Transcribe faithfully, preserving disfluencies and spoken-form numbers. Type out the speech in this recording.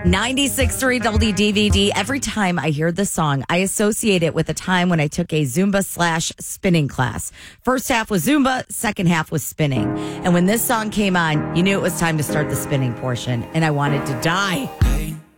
ninety-six point three W D V D. Every time I hear this song, I associate it with a time when I took a Zumba slash spinning class. First half was Zumba, second half was spinning. And when this song came on, you knew it was time to start the spinning portion, and I wanted to die.